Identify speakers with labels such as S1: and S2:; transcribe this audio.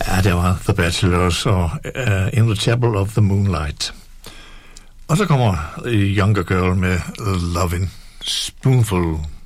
S1: Ja, det var The Bachelors og In the Chapel of the Moonlight. Og så kommer Younger Girl med Lovin' Spoonful.